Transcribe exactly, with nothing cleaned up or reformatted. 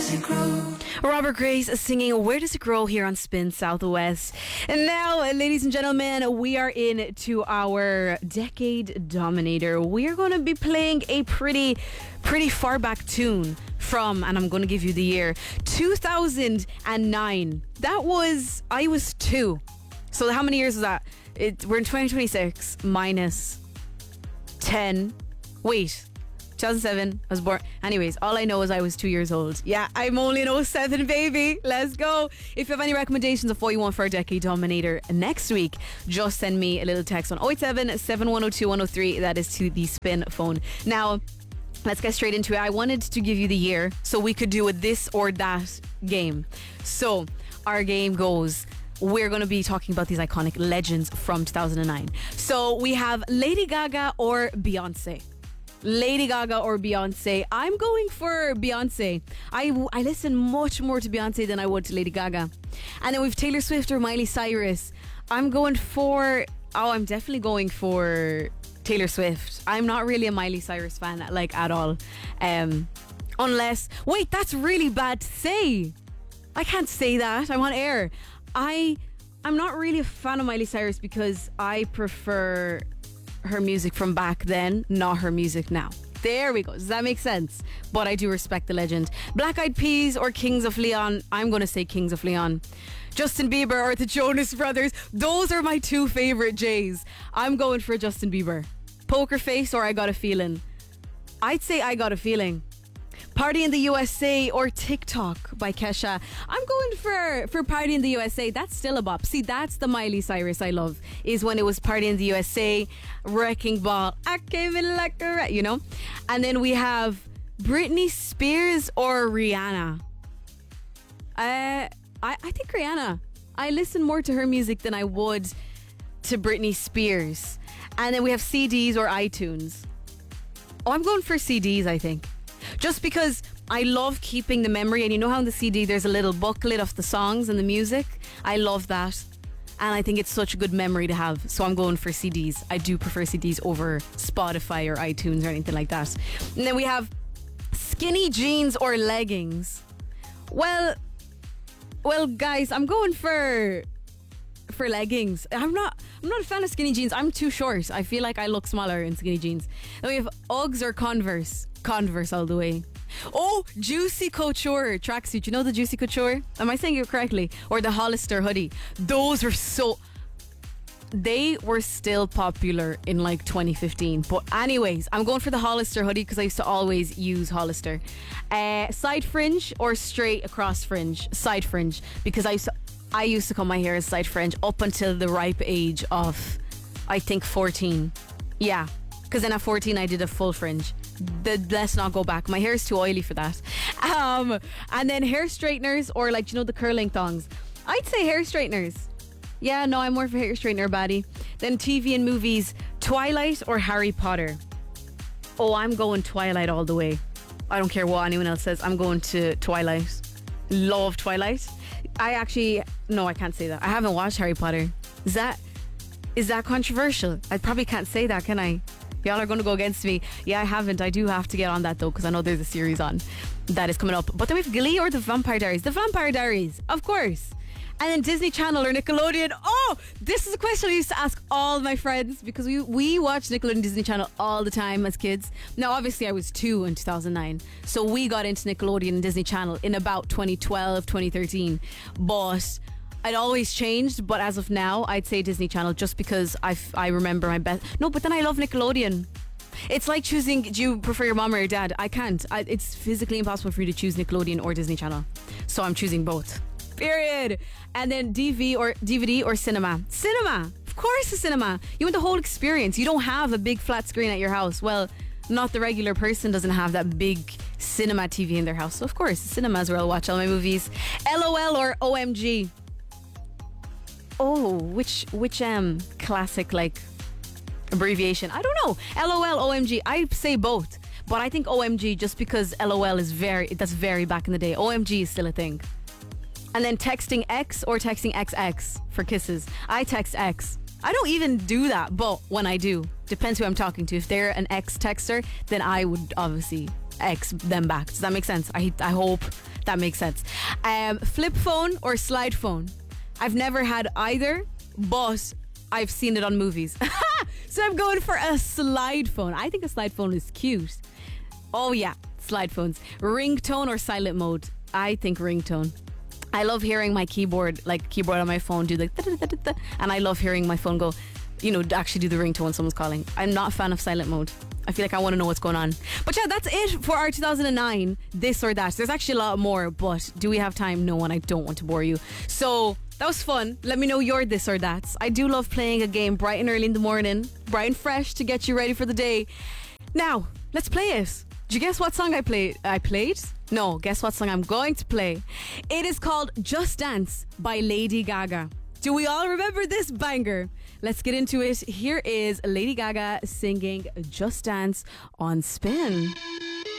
Robert Grace singing Where Does It Grow here on Spin Southwest. And now, ladies and gentlemen, we are into our Decade Dominator. We are going to be playing a pretty, pretty far back tune from, and I'm going to give you the year, two thousand nine. That was, I was two. So how many years is that? It, we're in twenty twenty-six minus ten. Wait. two thousand seven, I was born. Anyways, all I know is I was two years old. Yeah, I'm only an oh seven baby. Let's go. If you have any recommendations of what you want for a Decade Dominator next week, just send me a little text on oh eight seven, seven one oh two, one oh three. That is to the Spin phone. Now, let's get straight into it. I wanted to give you the year so we could do a this or that game. So, our game goes... We're going to be talking about these iconic legends from two thousand nine. So, we have Lady Gaga or Beyonce. Lady Gaga or Beyonce. I'm going for Beyonce. I, I listen much more to Beyonce than I would to Lady Gaga. And then we've Taylor Swift or Miley Cyrus. I'm going for... Oh, I'm definitely going for Taylor Swift. I'm not really a Miley Cyrus fan, like, at all. Um, unless... Wait, that's really bad to say. I can't say that. I'm on air. I, I'm not really a fan of Miley Cyrus because I prefer... her music from back then, not her music now. There we go. Does that make sense? But I do respect the legend. Black Eyed Peas or Kings of Leon? I'm going to say Kings of Leon. Justin Bieber or the Jonas Brothers? Those are my two favorite J's. I'm going for Justin Bieber. Poker Face or I Got a Feeling? I'd say I Got a Feeling. Party in the U S A or TikTok by Kesha? I'm going for, for Party in the U S A. That's still a bop. See, that's the Miley Cyrus I love, is when it was Party in the U S A, Wrecking Ball, I came in like a rat, you know? And then we have Britney Spears or Rihanna? Uh, I, I think Rihanna. I listen more to her music than I would to Britney Spears. And then we have C Ds or iTunes. Oh, I'm going for C Ds, I think. Just because I love keeping the memory, and you know how in the C D there's a little booklet of the songs and the music? I love that. And I think it's such a good memory to have. So I'm going for C Ds. I do prefer C Ds over Spotify or iTunes or anything like that. And then we have skinny jeans or leggings. Well, well, guys, I'm going for for leggings. I'm not I'm not a fan of skinny jeans. I'm too short. I feel like I look smaller in skinny jeans. Then we have Uggs or Converse. Converse all the way. Oh, Juicy Couture tracksuit. You know the Juicy Couture? Am I saying it correctly? Or the Hollister hoodie. Those were so... They were still popular in like twenty fifteen. But anyways, I'm going for the Hollister hoodie because I used to always use Hollister. Uh, side fringe or straight across fringe? Side fringe. Because I used to, I used to cut my hair as side fringe up until the ripe age of, I think, fourteen. Yeah. Because then at fourteen I did a full fringe. The, let's not go back. My hair is too oily for that. Um, and then hair straighteners or like, you know, the curling thongs. I'd say hair straighteners. Yeah, no, I'm more for hair straightener, baddie. Then T V and movies, Twilight or Harry Potter? Oh, I'm going Twilight all the way. I don't care what anyone else says. I'm going to Twilight. Love Twilight. I actually, no, I can't say that. I haven't watched Harry Potter. Is that, is that controversial? I probably can't say that, can I? Y'all are going to go against me. Yeah, I haven't. I do have to get on that though, because I know there's a series on that is coming up. But then we have Glee or the Vampire Diaries? The Vampire Diaries, of course. And then Disney Channel or Nickelodeon? Oh, this is a question I used to ask all my friends because we, we watched Nickelodeon Disney Channel all the time as kids. Now, obviously, I was two in two thousand nine. So we got into Nickelodeon and Disney Channel in about twenty twelve, twenty thirteen. But... I'd always changed, but as of now, I'd say Disney Channel just because I, f- I remember my best. No, but then I love Nickelodeon. It's like choosing, do you prefer your mom or your dad? I can't. I, it's physically impossible for you to choose Nickelodeon or Disney Channel. So I'm choosing both. Period. And then D V or D V D or cinema. Cinema. Of course, the cinema. You want the whole experience. You don't have a big flat screen at your house. Well, not the regular person doesn't have that big cinema T V in their house. So of course, cinema is where I'll watch all my movies. LOL or O M G? Oh, which which um classic like abbreviation? I don't know. LOL, O M G. I say both, but I think O M G just because LOL is very that's very back in the day. O M G is still a thing. And then texting X or texting X X for kisses. I text X. I don't even do that, but when I do, depends who I'm talking to. If they're an ex texter, then I would obviously X them back. Does that make sense? I I hope That makes sense. Um, flip phone or slide phone? I've never had either, but I've seen it on movies. So I'm going for a slide phone. I think a slide phone is cute. Oh yeah, slide phones. Ringtone or silent mode? I think ringtone. I love hearing my keyboard, like keyboard on my phone do like da-da-da-da-da, and I love hearing my phone go, you know, actually do the ringtone when someone's calling. I'm not a fan of silent mode. I feel like I want to know what's going on. But yeah, that's it for our two thousand nine This or That. There's actually a lot more, but do we have time? No, and I don't want to bore you. So that was fun. Let me know your this or that's. I do love playing a game bright and early in the morning, bright and fresh to get you ready for the day. Now, let's play it. Did you guess what song I played? I played? No, guess what song I'm going to play? It is called Just Dance by Lady Gaga. Do we all remember this banger? Let's get into it. Here is Lady Gaga singing Just Dance on Spin.